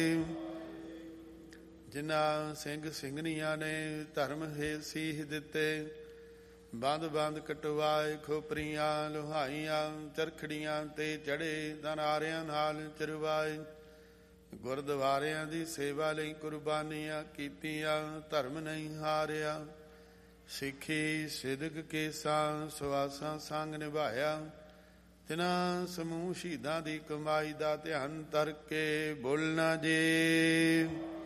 ਜਿਨ੍ਹਾਂ ਸਿੰਘ ਸਿੰਘਣੀਆਂ ਨੇ ਧਰਮ ਹੈ ਸੀਹ ਦਿੱਤੇ, ਬੰਦ ਬੰਦ ਕਟਵਾਏ ਖੋਪਰੀਆਂ ਲੋਹਾਈਆਂ, ਚਰਖੜੀਆਂ ਤੇ ਚੜੇ ਦਨਾਰਿਆਂ ਨਾਲ ਚਰਵਾਏ। ਗੁਰਦੁਆਰਿਆਂ ਦੀ ਸੇਵਾ ਲਈ ਕੁਰਬਾਨੀਆਂ ਕੀਤੀਆਂ, ਧਰਮ ਨਹੀਂ ਹਾਰਿਆ। ਸਿੱਖੀ ਸਿਦਕ ਕੇਸਾਂ ਸੁਆਸਾਂ ਸੰਗ ਨਿਭਾਇਆ, ਤਿਨਾਂ ਸਮੂਹ ਸ਼ਹੀਦਾਂ ਦੀ ਕਮਾਈ ਦਾ ਧਿਆਨ ਧਰ ਕੇ ਬੋਲਣਾ ਜੇ।